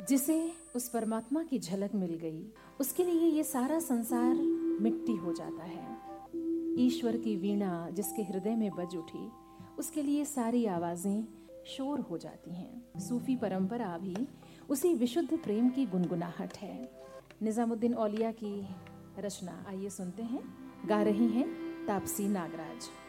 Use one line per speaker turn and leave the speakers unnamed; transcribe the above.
जिसे उस परमात्मा की झलक मिल गई, उसके लिए ये सारा संसार मिट्टी हो जाता है। ईश्वर की वीणा जिसके हृदय में बज उठी, उसके लिए सारी आवाज़ें शोर हो जाती हैं। सूफी परंपरा भी उसी विशुद्ध प्रेम की गुनगुनाहट है। निज़ामुद्दीन औलिया की रचना आइए सुनते हैं। गा रही हैं तापसी नागराज।